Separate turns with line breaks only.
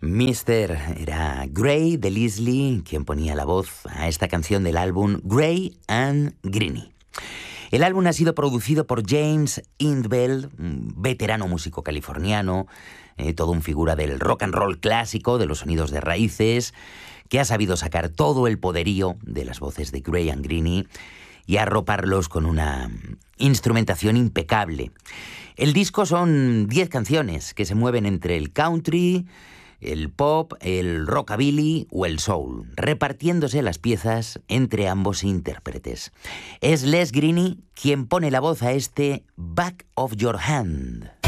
Mister era Gray de Leslie, quien ponía la voz a esta canción del álbum Gray and Greene. El álbum ha sido producido por James Intveld, un veterano músico californiano, todo un figura del rock and roll clásico, de los sonidos de raíces, que ha sabido sacar todo el poderío de las voces de Gray and Greene y arroparlos con una instrumentación impecable. El disco son 10 canciones que se mueven entre el country, el pop, el rockabilly o el soul, repartiéndose las piezas entre ambos intérpretes. Es Les Greene quien pone la voz a este Back of Your Hand.